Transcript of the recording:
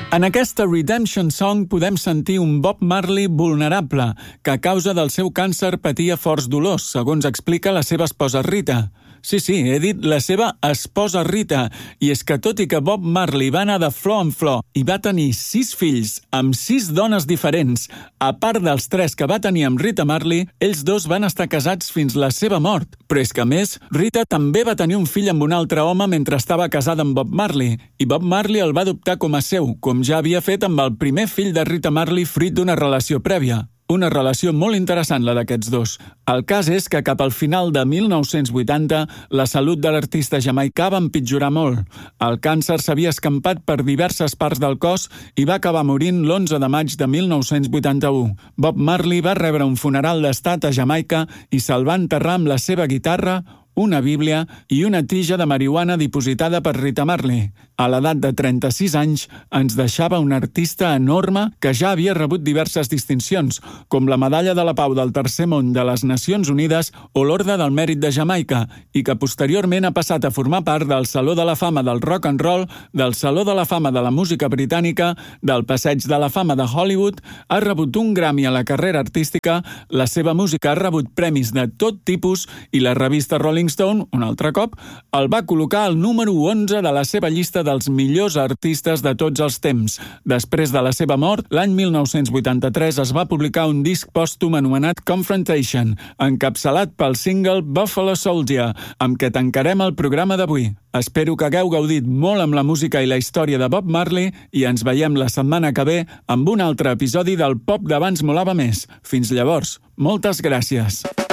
En aquesta Redemption Song podem sentir un Bob Marley vulnerable, que a causa del seu càncer patia forts dolors, segons explica la seva esposa Rita. Sí, he dit la seva esposa Rita, i és que tot i que Bob Marley va anar de flor en flor i va tenir 6 fills amb 6 dones diferents, a part dels 3 que va tenir amb Rita Marley, ells dos van estar casats fins la seva mort. Però és que, a més, Rita també va tenir un fill amb un altre home mentre estava casada amb Bob Marley, i Bob Marley el va adoptar com a seu, com ja havia fet amb el primer fill de Rita Marley fruit d'una relació prèvia. Una relació molt interessant, la d'aquests dos. El cas és que cap al final de 1980 la salut de l'artista jamaicà va empitjorar molt. El càncer s'havia escampat per diverses parts del cos i va acabar morint l'11 de maig de 1981. Bob Marley va rebre un funeral d'estat a Jamaica i se'l va enterrar amb la seva guitarra, una bíblia i una tija de marihuana dipositada per Rita Marley. A l'edat de 36 anys ens deixava un artista enorme que ja havia rebut diverses distincions, com la Medalla de la Pau del Tercer Món de les Nacions Unides o l'Orde del Mèrit de Jamaica, i que posteriorment ha passat a formar part del Saló de la Fama del Rock and Roll, del Saló de la Fama de la Música Britànica, del Passeig de la Fama de Hollywood, ha rebut un Grammy a la carrera artística, la seva música ha rebut premis de tot tipus i la revista Rolling Stone, un altre cop, el va col·locar al número 11 de la seva llista dels millors artistes de tots els temps. Després de la seva mort, l'any 1983 es va publicar un disc pòstum anomenat Confrontation, encapçalat pel single Buffalo Soldier, amb què tancarem el programa d'avui. Espero que hagueu gaudit molt amb la música i la història de Bob Marley i ens veiem la setmana que ve amb un altre episodi del Pop d'abans molava més. Fins llavors, moltes gràcies.